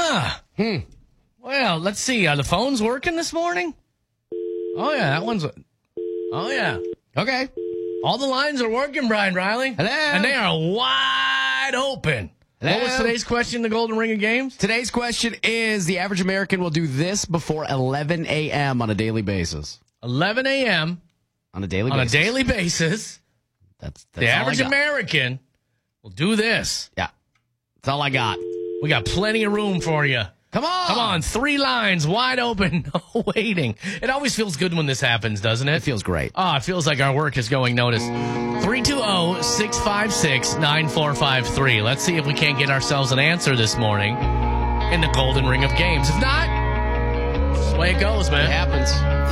Well, let's see. Are the phones working this morning? Oh, yeah. That one's... Oh, yeah. Okay. All the lines are working, Brian Riley. Hello. And they are wide open. Hello. What was today's question in the Golden Ring of Games? Today's question is, the average American will do this before 11 a.m. on a daily basis. 11 a.m. On a daily on basis. a daily basis. That's The all average I got. American will do this. Yeah. That's all I got. We got plenty of room for you. Come on. Come on, 3 lines wide open, no waiting. It always feels good when this happens, doesn't it? It feels great. Oh, it feels like our work is going noticed. 320-656-9453. Let's see if we can't get ourselves an answer this morning in the Golden Ring of Games. If not, that's the way it goes, man. It happens.